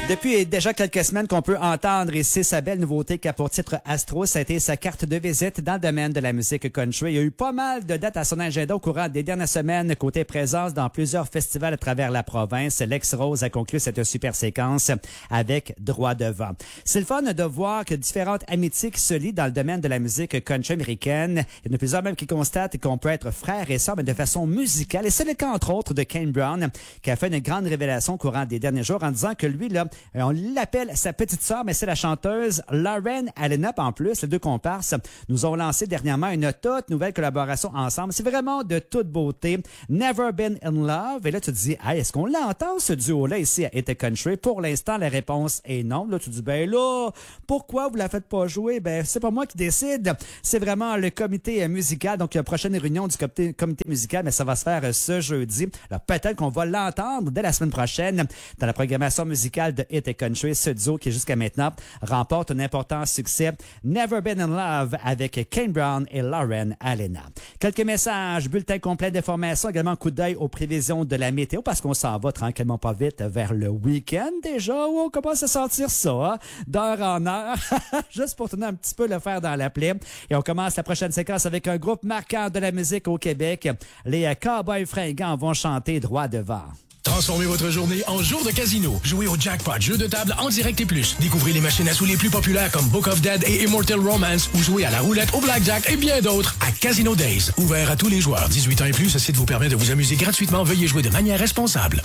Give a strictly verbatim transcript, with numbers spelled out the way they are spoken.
Depuis déjà quelques semaines qu'on peut entendre ici sa belle nouveauté qui a pour titre Astro, ça a été sa carte de visite dans le domaine de la musique country. Il y a eu pas mal de dates à son agenda au courant des dernières semaines, côté présence dans plusieurs festivals à travers la province. Lex Rose a conclu cette super séquence avec Droit devant. C'est le fun de voir que différentes amitiés qui se lient dans le domaine de la musique country américaine. Il y en a plusieurs même qui constatent qu'on peut être frère et sœur, mais de façon musicale. Et c'est le cas, entre autres, de Kane Brown, qui a fait une grande révélation au courant des derniers jours en disant que lui, là, on l'appelle sa petite sœur, mais c'est la chanteuse Lauren Alena en plus. Les deux comparses nous ont lancé dernièrement une toute nouvelle collaboration ensemble. C'est vraiment de toute beauté. Never Been in Love. Et là, tu te dis, hey, est-ce qu'on l'entend, ce duo-là, ici à Hit Country? Pour l'instant, la réponse est non. Là, tu te dis, ben là, pourquoi vous la faites pas jouer? Ben, c'est pas moi qui décide. C'est vraiment le comité musical. Donc, la prochaine réunion du comité, comité musical, mais ça va se faire ce jeudi. Alors, peut-être qu'on va l'entendre dès la semaine prochaine dans la programmation musicale de Hit Country. Ce duo qui, jusqu'à maintenant, remporte un important succès. Never Been in Love avec Kane Brown et Lauren Alena. Quelques messages, bulletin complet d'informations, également coup d'œil aux prévisions de la météo parce qu'on s'en va tranquillement pas vite vers le week-end déjà où on commence à sentir ça, hein, d'heure en heure, juste pour tenir un petit peu le fer dans la plaie. Et on commence la prochaine séquence avec un groupe marquant de la musique au Québec. Les Cowboys Fringants vont chanter Droit devant. Transformez votre journée en jour de casino. Jouez au jackpot, jeu de table en direct et plus. Découvrez les machines à sous les plus populaires comme Book of Dead et Immortal Romance ou jouez à la roulette, au blackjack et bien d'autres à Casino Days. Ouvert à tous les joueurs. dix-huit ans et plus, ce site vous permet de vous amuser gratuitement. Veuillez jouer de manière responsable.